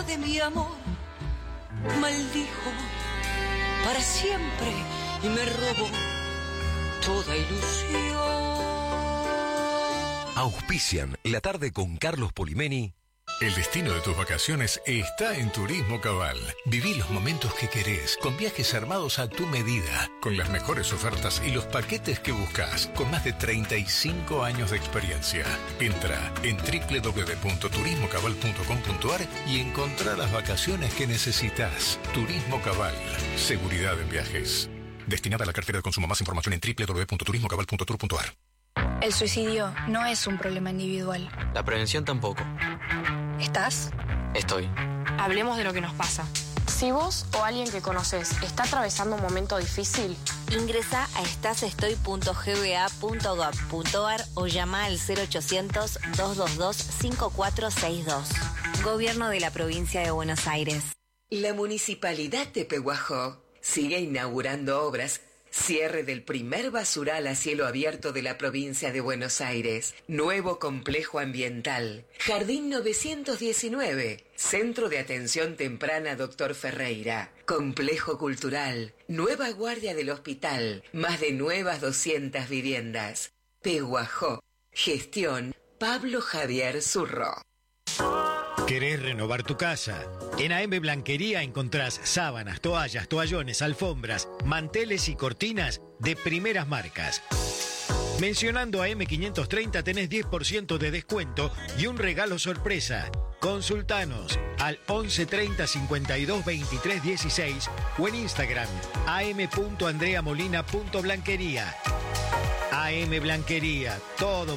dueño de mi amor maldijo para siempre y me robó toda ilusión. Auspician La Tarde con Carlos Polimeni. El destino de tus vacaciones está en Turismo Cabal. Viví los momentos que querés, con viajes armados a tu medida, con las mejores ofertas y los paquetes que buscas, con más de 35 años de experiencia. Entra en www.turismocabal.com.ar y encontrá las vacaciones que necesitas. Turismo Cabal. Seguridad en viajes. Destinada a la cartera de consumo. Más información en www.turismocabal.tour.ar. El suicidio no es un problema individual. La prevención tampoco. ¿Estás? Estoy. Hablemos de lo que nos pasa. Si vos o alguien que conoces está atravesando un momento difícil, ingresa a estasestoy.gba.gov.ar o llama al 0800-222-5462. Gobierno de la Provincia de Buenos Aires. La Municipalidad de Pehuajó sigue inaugurando obras. Cierre del primer basural a cielo abierto de la provincia de Buenos Aires. Nuevo complejo ambiental. Jardín 919. Centro de Atención Temprana Dr. Ferreira. Complejo cultural. Nueva guardia del hospital. Más de nuevas 200 viviendas. Pehuajó. Gestión Pablo Javier Zurro. ¿Querés renovar tu casa? En AM Blanquería encontrás sábanas, toallas, toallones, alfombras, manteles y cortinas de primeras marcas. Mencionando AM 530 tenés 10% de descuento y un regalo sorpresa. Consultanos al 11 30 52 23 16 o en Instagram am.andreamolina.blanquería. AM Blanquería, todo